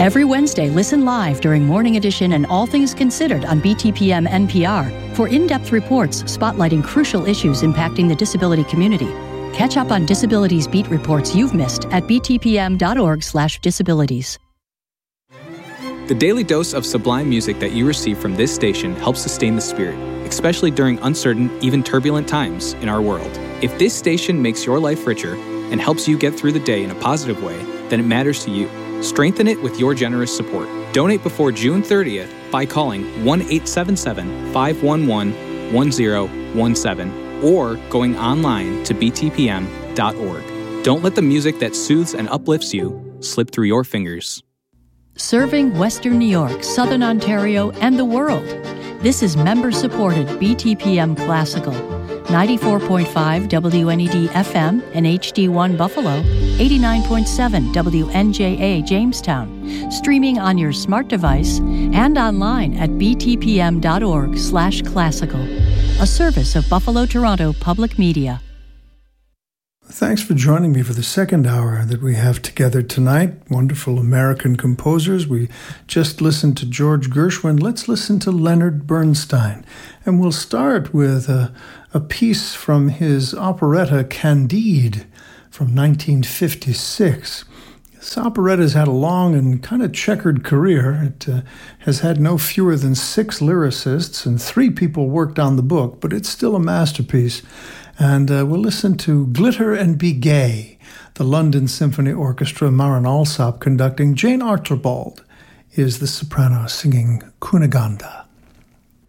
Every Wednesday, listen live during Morning Edition and All Things Considered on BTPM NPR for in-depth reports spotlighting crucial issues impacting the disability community. Catch up on disabilities beat reports you've missed at btpm.org/disabilities. The daily dose of sublime music that you receive from this station helps sustain the spirit, especially during uncertain, even turbulent times in our world. If this station makes your life richer and helps you get through the day in a positive way, then it matters to you. Strengthen it with your generous support. Donate before June 30th by calling 1-877-511-1017 or going online to btpm.org. Don't let the music that soothes and uplifts you slip through your fingers. Serving Western New York, Southern Ontario, and the world. This is member-supported BTPM Classical. 94.5 WNED FM and HD1 Buffalo, 89.7 WNJA Jamestown, streaming on your smart device and online at btpm.org/classical, a service of Buffalo Toronto Public Media. Thanks for joining me for the second hour that we have together tonight. Wonderful American composers. We just listened to George Gershwin. Let's listen to Leonard Bernstein. And we'll start with a piece from his operetta Candide from 1956. This operetta has had a long and kind of checkered career. It has had no fewer than 6 lyricists, and 3 people worked on the book, but it's still a masterpiece. And we'll listen to Glitter and Be Gay, the London Symphony Orchestra, Marin Alsop conducting. Jane Archibald is the soprano singing Cunegonde.